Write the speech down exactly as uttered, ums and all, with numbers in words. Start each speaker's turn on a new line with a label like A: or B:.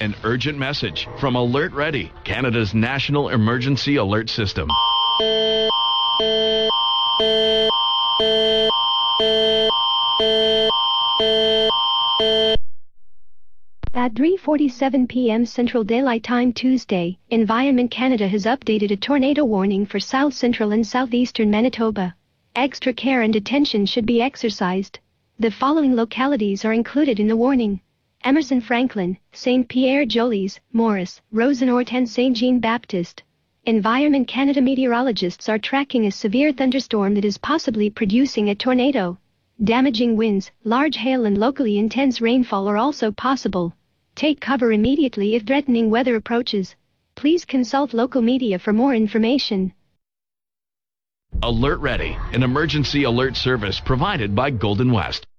A: An urgent message from Alert Ready, Canada's national emergency alert system.
B: At three forty-seven p m Central Daylight Time Tuesday, Environment Canada has updated a tornado warning for south central and southeastern Manitoba. Extra care and attention should be exercised. The following localities are included in the warning: Emerson Franklin, Saint Pierre Jolies, Morris, Rosenort and Saint Jean Baptiste. Environment Canada meteorologists are tracking a severe thunderstorm that is possibly producing a tornado. Damaging winds, large hail and locally intense rainfall are also possible. Take cover immediately if threatening weather approaches. Please consult local media for more information.
A: Alert Ready, an emergency alert service provided by Golden West.